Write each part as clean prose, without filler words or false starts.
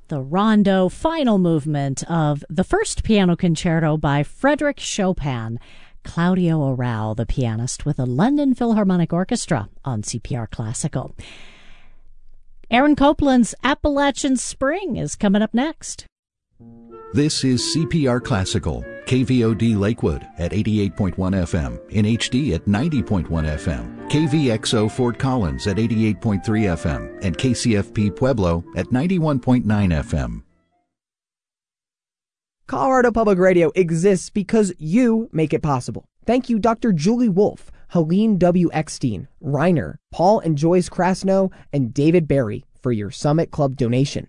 the rondo final movement of the first piano concerto by Frédéric Chopin. Claudio Arrau, the pianist, with the London Philharmonic Orchestra on CPR Classical. Aaron Copland's Appalachian Spring is coming up next. This is CPR Classical, KVOD Lakewood at 88.1 FM, in HD at 90.1 FM, KVXO Fort Collins at 88.3 FM, and KCFP Pueblo at 91.9 FM. Colorado Public Radio exists because you make it possible. Thank you, Dr. Julie Wolf, Helene W. Eckstein, Reiner, Paul and Joyce Krasno, and David Barry for your Summit Club donation.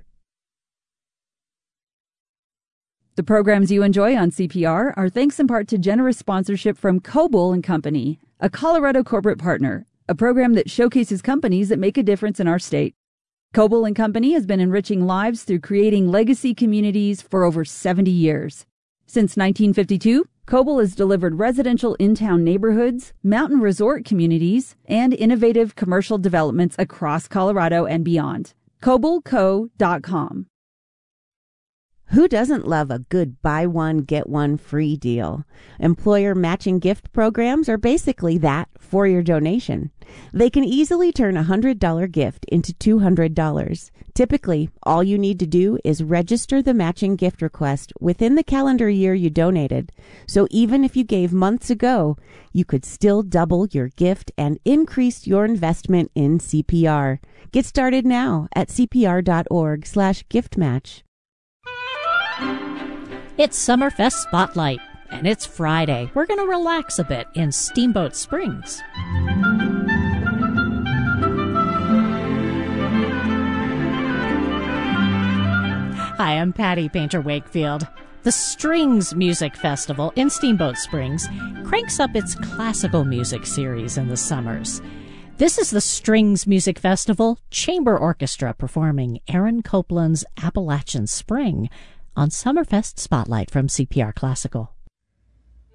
The programs you enjoy on CPR are thanks in part to generous sponsorship from Coble & Company, a Colorado corporate partner, a program that showcases companies that make a difference in our state. Coble & Company has been enriching lives through creating legacy communities for over 70 years. Since 1952, Coble has delivered residential in-town neighborhoods, mountain resort communities, and innovative commercial developments across Colorado and beyond. CobleCo.com. Who doesn't love a good buy one, get one free deal? Employer matching gift programs are basically that for your donation. They can easily turn a $100 gift into $200. Typically, all you need to do is register the matching gift request within the calendar year you donated. So even if you gave months ago, you could still double your gift and increase your investment in CPR. Get started now at cpr.org/giftmatch. It's Summerfest Spotlight, and it's Friday. We're going to relax a bit in Steamboat Springs. Hi, I'm Patty Painter Wakefield. The Strings Music Festival in Steamboat Springs cranks up its classical music series in the summers. This is the Strings Music Festival Chamber Orchestra performing Aaron Copland's Appalachian Spring on Summerfest Spotlight from CPR Classical.